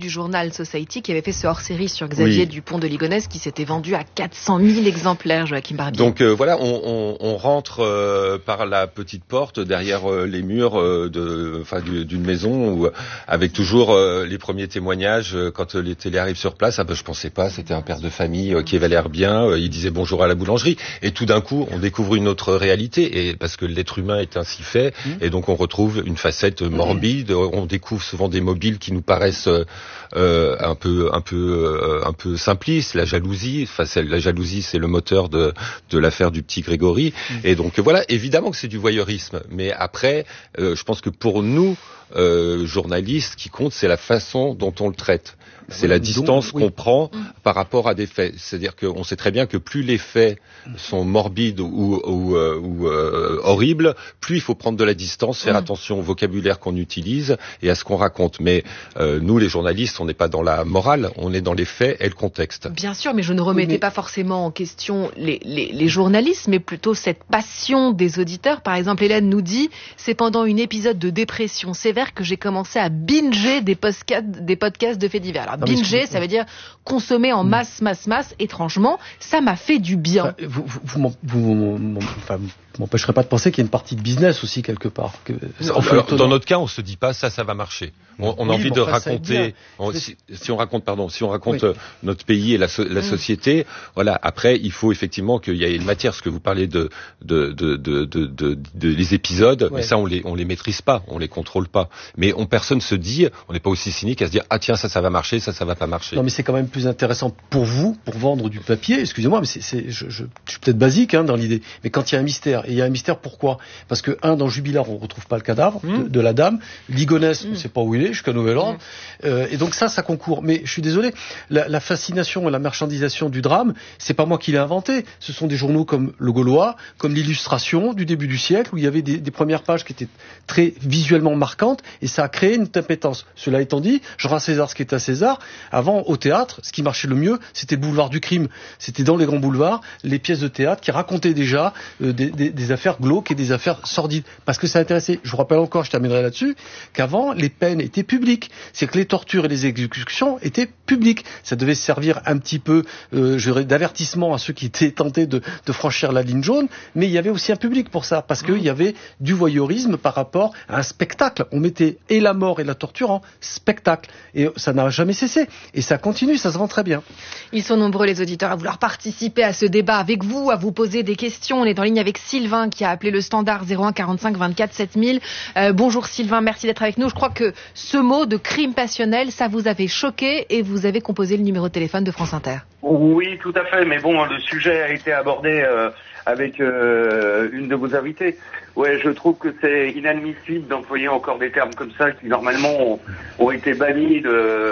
journal Society qui avait fait ce hors-série sur Xavier Dupont de Ligonnès qui s'était vendu à 400 000 exemplaires, Joachim Barbier. Donc voilà, on rentre par la petite porte derrière les murs d'une maison où, avec toujours les premiers témoignages quand les télés arrivent sur place. Je pensais pas, c'était un père de famille qui avait l'air bien, il disait bonjour à la boulangerie, et tout d'un coup on découvre une autre réalité, et parce que l'être humain est ainsi fait, et donc on retrouve une facette morbide. On découvre souvent des mobiles qui nous paraissent un peu simplistes. La jalousie, c'est le moteur de l'affaire du petit Grégory, et donc voilà, évidemment que c'est du voyeurisme, mais après je pense que pour nous journalistes, ce qui compte, c'est la façon dont on le traite. C'est la distance qu'on prend par rapport à des faits. C'est-à-dire qu'on sait très bien que plus les faits sont morbides ou horribles, plus il faut prendre de la distance, faire attention au vocabulaire qu'on utilise et à ce qu'on raconte. Mais nous, les journalistes, on n'est pas dans la morale, on est dans les faits et le contexte. Bien sûr, mais je ne remettais pas forcément en question les journalistes, mais plutôt cette passion des auditeurs. Par exemple, Hélène nous dit, c'est pendant une épisode de dépression sévère que j'ai commencé à binger des podcasts de faits divers. Alors, binger, ça veut dire consommer en masse. Étrangement, ça m'a fait du bien. Vous m'empêcherez pas de penser qu'il y a une partie de business aussi quelque part. Dans notre cas, on se dit pas ça va marcher. On a envie de raconter. Si on raconte notre pays et la société, voilà. Après, il faut effectivement qu'il y ait une matière. Ce que vous parlez de les épisodes, mais ça on les maîtrise pas, on les contrôle pas. Mais personne se dit, on n'est pas aussi cynique à se dire tiens ça va marcher, ça va pas marcher. Non mais c'est quand même plus intéressant pour vous, pour vendre du papier. Excusez-moi, mais je suis peut-être basique dans l'idée. Mais quand il y a un mystère, et il y a un mystère pourquoi ? Parce que dans Jubilard on retrouve pas le cadavre de la dame. Ligonnès, on sait pas où il est jusqu'à nouvel ordre. Et donc ça concourt. Mais je suis désolé, la fascination et la marchandisation du drame, c'est pas moi qui l'ai inventé. Ce sont des journaux comme Le Gaulois, comme l'Illustration du début du siècle, où il y avait des premières pages qui étaient très visuellement marquantes, et ça a créé une appétence. Cela étant dit, je rends à César ce qui est à César. Avant, au théâtre, ce qui marchait le mieux, c'était le boulevard du crime. C'était dans les grands boulevards, les pièces de théâtre qui racontaient déjà des affaires glauques et des affaires sordides. Parce que ça intéressait. Je vous rappelle encore, je terminerai là-dessus, qu'avant, les peines étaient publiques. C'est que les tortures et les exécutions étaient publiques. Ça devait servir un petit peu, d'avertissement à ceux qui étaient tentés de franchir la ligne jaune, mais il y avait aussi un public pour ça, parce qu'il y avait du voyeurisme par rapport à un spectacle. On mettait et la mort et la torture en spectacle. Et ça n'a jamais cessé. Et ça continue, ça se vend très bien. Ils sont nombreux, les auditeurs, à vouloir participer à ce débat avec vous, à vous poser des questions. On est en ligne avec Sylvain qui a appelé le standard 01 45 24 7000. Bonjour Sylvain, merci d'être avec nous. Je crois que ce mot de crime passionnel, ça vous avait choqué et vous avez composé le numéro de téléphone de France Inter. Oui, tout à fait. Mais bon, le sujet a été abordé avec une de vos invitées. Ouais, je trouve que c'est inadmissible d'employer encore des termes comme ça qui normalement ont été bannis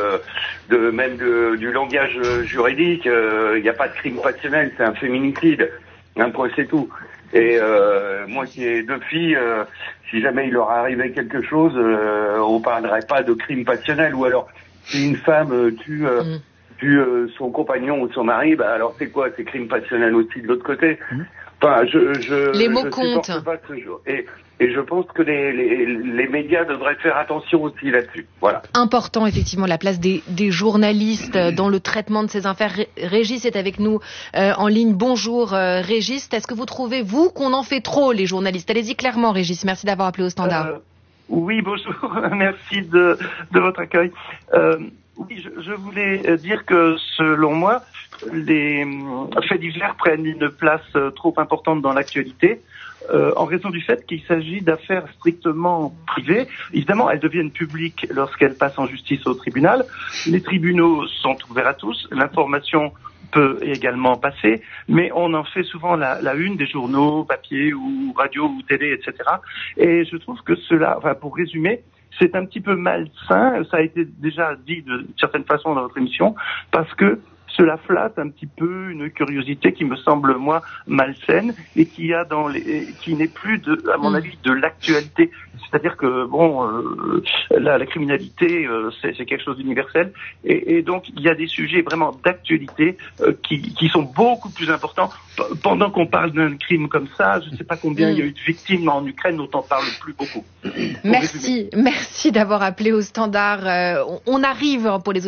du langage juridique. Il n'y a pas de crime passionnel, c'est un féminicide. Un point, c'est tout. Et moi qui ai 2 filles, si jamais il leur arrivait quelque chose, on parlerait pas de crime passionnel. Ou alors, si une femme tue son compagnon ou son mari, alors c'est quoi? C'est crime passionnel aussi de l'autre côté. Enfin, les mots comptent. Et je pense que les médias devraient faire attention aussi là-dessus. Voilà. Important, effectivement, la place des journalistes dans le traitement de ces affaires. Régis est avec nous en ligne. Bonjour Régis. Est-ce que vous trouvez, vous, qu'on en fait trop, les journalistes? Allez-y clairement, Régis. Merci d'avoir appelé au standard. Oui, bonjour. Merci de votre accueil. Oui, je voulais dire que, selon moi, les faits divers prennent une place trop importante dans l'actualité, en raison du fait qu'il s'agit d'affaires strictement privées. Évidemment, elles deviennent publiques lorsqu'elles passent en justice au tribunal. Les tribunaux sont ouverts à tous. L'information peut également passer, mais on en fait souvent la une des journaux, papier ou radio ou télé, etc. Et je trouve que cela, pour résumer, c'est un petit peu malsain, ça a été déjà dit de certaine façon dans votre émission, parce que cela flatte un petit peu une curiosité qui me semble, moi, malsaine et qui n'est plus, à mon avis, de l'actualité. C'est-à-dire que, la criminalité, c'est quelque chose d'universel. Et donc, il y a des sujets vraiment d'actualité qui sont beaucoup plus importants. Pendant qu'on parle d'un crime comme ça, je ne sais pas combien il y a eu de victimes en Ukraine, dont on parle plus beaucoup. Merci d'avoir appelé au standard. On arrive pour les